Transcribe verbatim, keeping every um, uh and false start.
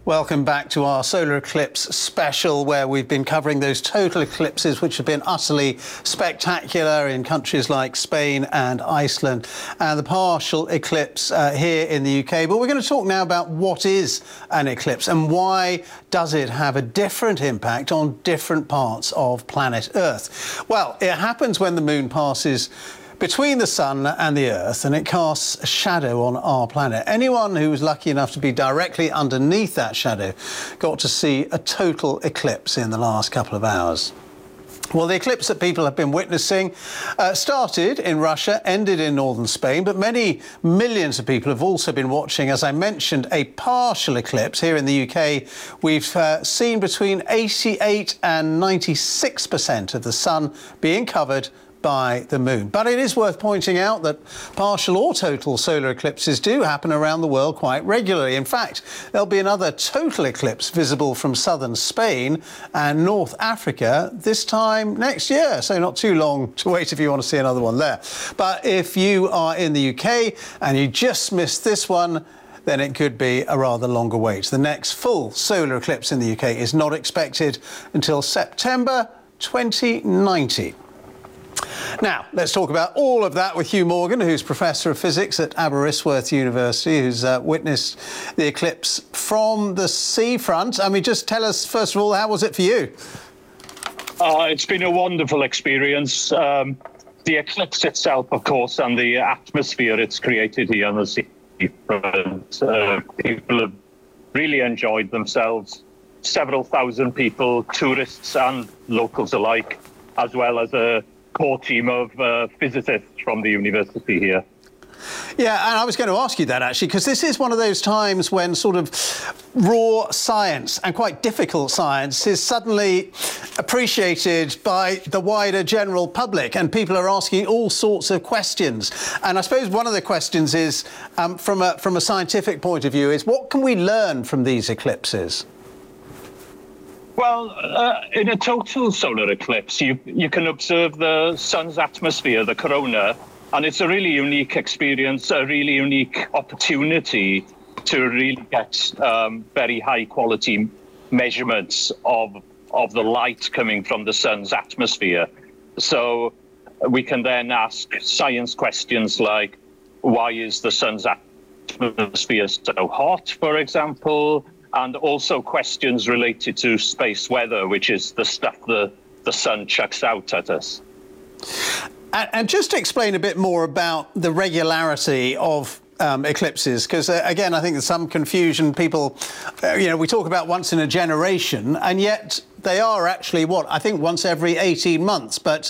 Welcome back to our solar eclipse special, where we've been covering those total eclipses which have been utterly spectacular in countries like Spain and Iceland, and the partial eclipse uh, here in the U K. But we're going to talk now about what is an eclipse and why does it have a different impact on different parts of planet Earth. Well, it happens when the moon passes between the sun and the earth, and it casts a shadow on our planet. Anyone who was lucky enough to be directly underneath that shadow got to see a total eclipse in the last couple of hours. Well, the eclipse that people have been witnessing uh, started in Russia, ended in northern Spain, but many millions of people have also been watching, as I mentioned, a partial eclipse. Here in the U K, we've uh, seen between eighty-eight and ninety-six percent of the sun being covered by the moon. But it is worth pointing out that partial or total solar eclipses do happen around the world quite regularly. In fact, there'll be another total eclipse visible from southern Spain and North Africa this time next year. So not too long to wait if you want to see another one there. But if you are in the U K and you just missed this one, then it could be a rather longer wait. The next full solar eclipse in the U K is not expected until September twenty ninety. Now, let's talk about all of that with Hugh Morgan, who's Professor of Physics at Aberystwyth University, who's uh, witnessed the eclipse from the seafront. I mean, just tell us, first of all, how was it for you? Uh, it's been a wonderful experience. Um, the eclipse itself, of course, and the atmosphere it's created here on the seafront. Uh, people have really enjoyed themselves. Several thousand people, tourists and locals alike, as well as a core team of uh, physicists from the university here. Yeah, and I was going to ask you that, actually, because this is one of those times when sort of raw science and quite difficult science is suddenly appreciated by the wider general public, and people are asking all sorts of questions. And I suppose one of the questions is, um, from a, from a scientific point of view, is what can we learn from these eclipses? Well, uh, in a total solar eclipse, you, you can observe the sun's atmosphere, the corona, and it's a really unique experience, a really unique opportunity to really get um, very high quality measurements of, of the light coming from the sun's atmosphere. So we can then ask science questions like, why is the sun's atmosphere so hot, for example? And also questions related to space weather, which is the stuff the, the sun chucks out at us. And, and just to explain a bit more about the regularity of um, eclipses, because, uh, again, I think there's some confusion. People, uh, you know, we talk about once in a generation, and yet they are actually, what, I think once every eighteen months. But